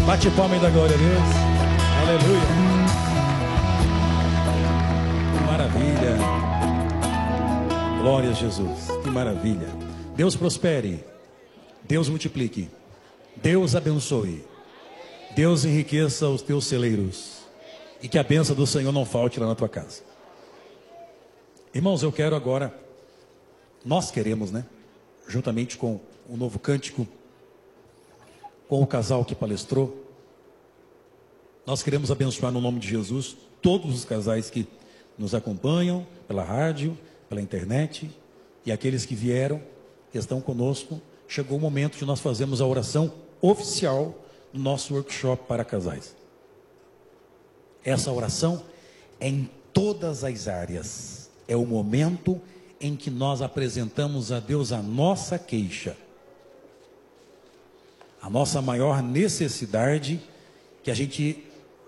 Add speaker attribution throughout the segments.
Speaker 1: Bate palma e dá glória a Deus. Aleluia. Que maravilha. Glória a Jesus. Que maravilha. Deus prospere. Deus multiplique. Deus abençoe. Deus enriqueça os teus celeiros. E que a bênção do Senhor não falte lá na tua casa. Irmãos, eu quero agora, nós queremos, né? Juntamente com o novo cântico, com o casal que palestrou, nós queremos abençoar no nome de Jesus todos os casais que nos acompanham pela rádio, pela internet, e aqueles que vieram, que estão conosco. Chegou o momento de nós fazermos a oração oficial do nosso workshop para casais. Essa oração é em todas as áreas. É o momento em que nós apresentamos a Deus a nossa queixa, a nossa maior necessidade que a gente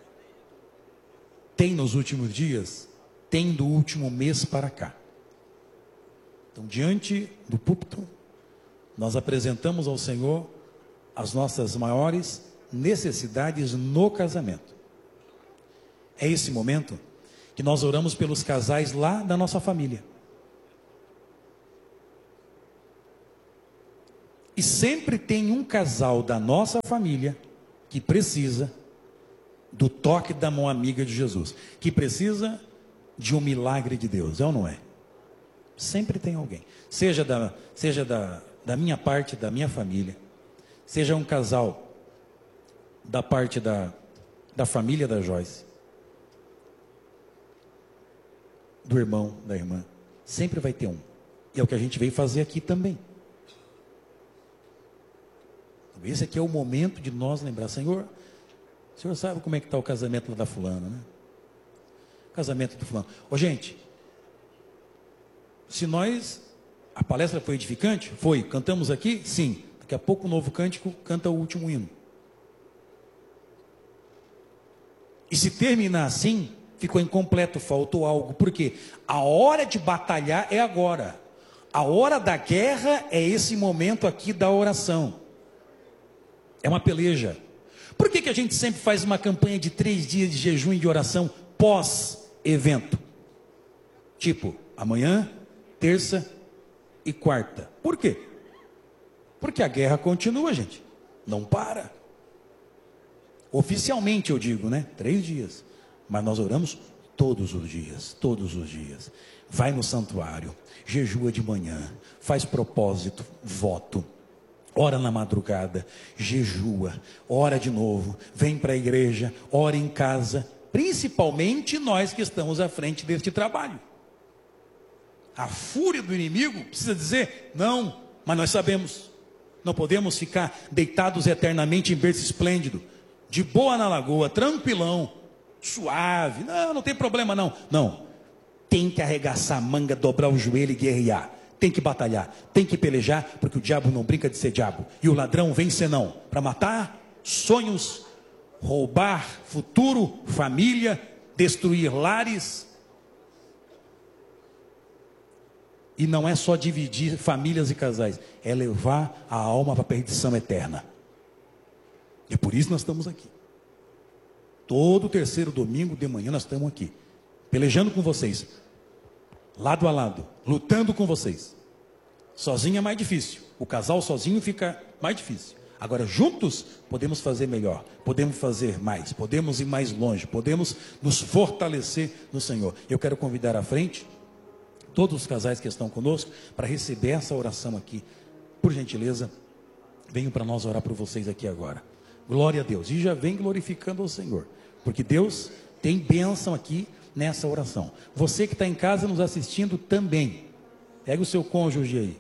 Speaker 1: tem nos últimos dias, tem do último mês para cá. Então, diante do púlpito, nós apresentamos ao Senhor as nossas maiores necessidades no casamento. É esse momento que nós oramos pelos casais lá da nossa família. E sempre tem um casal da nossa família que precisa do toque da mão amiga de Jesus, que precisa de um milagre de Deus, é ou não é? Sempre tem alguém, seja da minha parte, da minha família, seja um casal da parte da família da Joyce, do irmão, da irmã, sempre vai ter um. E é o que a gente veio fazer aqui também. Esse aqui é o momento de nós lembrar, Senhor, o Senhor sabe como é que está o casamento lá da fulana, né? O casamento do fulano. Ô gente, se a palestra foi edificante? Foi. Cantamos aqui? Sim. Daqui a pouco o novo cântico canta o último hino. E se terminar assim, ficou incompleto, faltou algo. Por quê? A hora de batalhar é agora. A hora da guerra é esse momento aqui da oração. É uma peleja. Por que a gente sempre faz uma campanha de 3 dias de jejum e de oração pós-evento? Tipo, amanhã, terça e quarta. Por quê? Porque a guerra continua, gente. Não para. Oficialmente eu digo, né? 3 dias. Mas nós oramos todos os dias. Todos os dias. Vai no santuário. Jejua de manhã. Faz propósito. Voto. Ora na madrugada, jejua, ora de novo, vem para a igreja, ora em casa, principalmente nós que estamos à frente deste trabalho. A fúria do inimigo precisa dizer, não, mas nós sabemos, não podemos ficar deitados eternamente em berço esplêndido, de boa na lagoa, tranquilão, suave, não tem problema não, tem que arregaçar a manga, dobrar o joelho e guerrear. Tem que batalhar, tem que pelejar, porque o diabo não brinca de ser diabo. E o ladrão vem senão para matar sonhos, roubar futuro, família, destruir lares. E não é só dividir famílias e casais, é levar a alma para a perdição eterna. E é por isso que nós estamos aqui. Todo terceiro domingo de manhã nós estamos aqui, pelejando com vocês. Lado a lado, lutando com vocês. Sozinho é mais difícil. O casal sozinho fica mais difícil. Agora, juntos, podemos fazer melhor. Podemos fazer mais. Podemos ir mais longe. Podemos nos fortalecer no Senhor. Eu quero convidar à frente todos os casais que estão conosco para receber essa oração aqui. Por gentileza, venham para nós orar por vocês aqui agora. Glória a Deus. E já vem glorificando ao Senhor. Porque Deus tem bênção aqui nessa oração. Você que está em casa nos assistindo também, pega o seu cônjuge aí.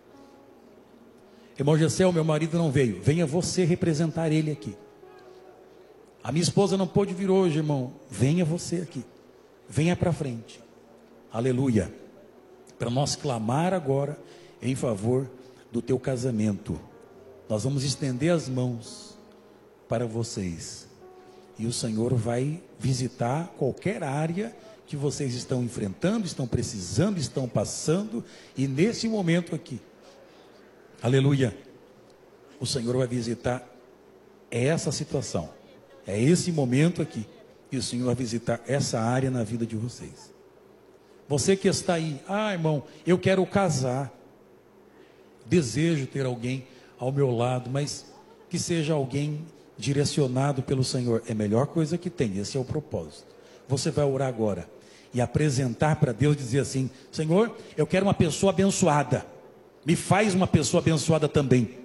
Speaker 1: Irmão Gessel, meu marido não veio, venha você representar ele aqui. A minha esposa não pôde vir hoje, irmão, venha você aqui, venha para frente, aleluia, para nós clamar agora em favor do teu casamento. Nós vamos estender as mãos para vocês. E o Senhor vai visitar qualquer área que vocês estão enfrentando, estão precisando, estão passando. E nesse momento aqui, aleluia, o Senhor vai visitar é essa situação, é esse momento aqui, que o Senhor vai visitar essa área na vida de vocês. Você que está aí, irmão, eu quero casar, desejo ter alguém ao meu lado, mas que seja alguém direcionado pelo Senhor, é a melhor coisa que tem, esse é o propósito. Você vai orar agora e apresentar para Deus, dizer assim: Senhor, eu quero uma pessoa abençoada, me faz uma pessoa abençoada também.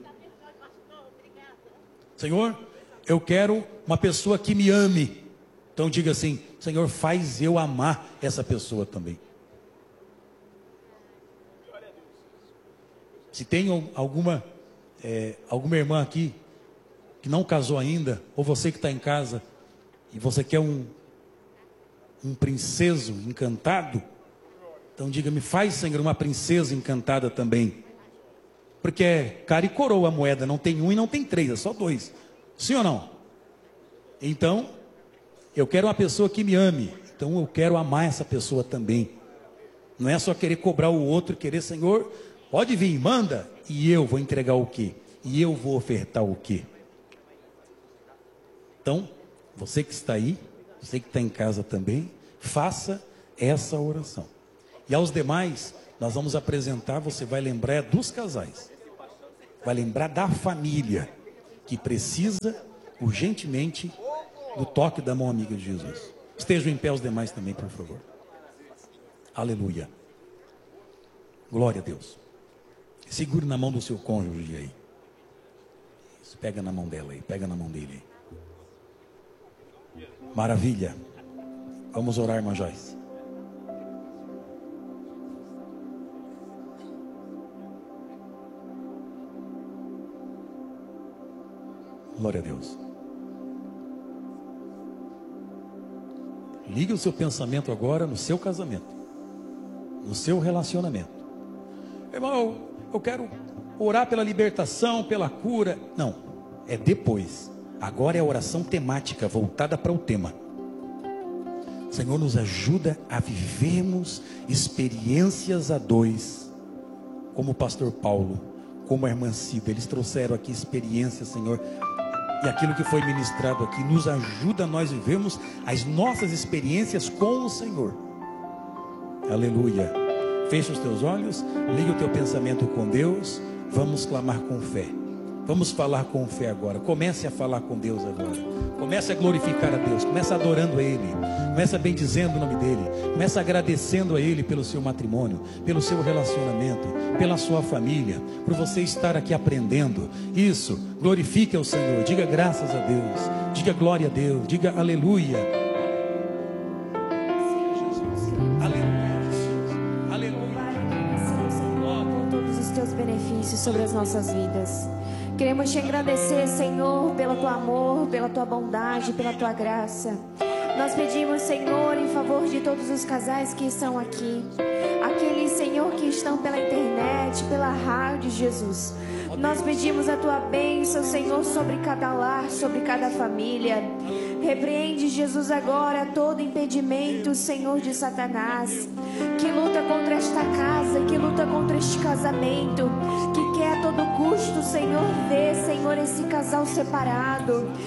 Speaker 1: Senhor, eu quero uma pessoa que me ame, então diga assim: Senhor, faz eu amar essa pessoa também. Se tem alguma irmã aqui que não casou ainda, ou você que está em casa e você quer um princeso encantado, então diga: me faz, Senhor, uma princesa encantada também. Porque é cara e coroa a moeda, não tem um e não tem três, é só dois. Sim ou não? Então, eu quero uma pessoa que me ame, então eu quero amar essa pessoa também. Não é só querer cobrar o outro, querer: Senhor, pode vir, manda, e eu vou entregar o quê? E eu vou ofertar o quê? Então, você que está aí, você que está em casa também, faça essa oração. E aos demais, nós vamos apresentar, você vai lembrar dos casais, vai lembrar da família, que precisa urgentemente do toque da mão amiga de Jesus. Estejam em pé os demais também, por favor. Aleluia. Glória a Deus. Segure na mão do seu cônjuge aí. Isso, pega na mão dela aí, pega na mão dele aí. Maravilha. Vamos orar, irmã Joyce. Glória a Deus. Ligue o seu pensamento agora no seu casamento, no seu relacionamento. Irmão, eu quero orar pela libertação, pela cura. Não, é depois. Agora é a oração temática, voltada para o tema. Senhor, nos ajuda a vivermos experiências a dois, como o pastor Paulo, como a irmã Cida. Eles trouxeram aqui experiências, Senhor, e aquilo que foi ministrado aqui nos ajuda a nós vivermos as nossas experiências com o Senhor. Aleluia. Fecha os teus olhos, liga o teu pensamento com Deus. Vamos clamar com fé. Vamos falar com fé agora. Comece a falar com Deus agora. Comece a glorificar a Deus. Comece adorando a Ele. Comece bendizendo o nome dEle. Comece agradecendo a Ele pelo seu matrimônio, pelo seu relacionamento, pela sua família, por você estar aqui aprendendo. Isso, glorifique ao Senhor. Diga graças a Deus. Diga glória a Deus. Diga aleluia.
Speaker 2: Benefícios sobre as nossas vidas. Queremos te agradecer, Senhor, pelo teu amor, pela tua bondade, pela tua graça. Nós pedimos, Senhor, em favor de todos os casais que estão aqui, aqueles, Senhor, que estão pela internet, pela rádio, Jesus. Nós pedimos a tua bênção, Senhor, sobre cada lar, sobre cada família. Repreende, Jesus, agora todo impedimento, Senhor, de Satanás, que luta contra esta casa, que luta contra este casamento, que quer a todo custo, Senhor, ver, Senhor, esse casal separado.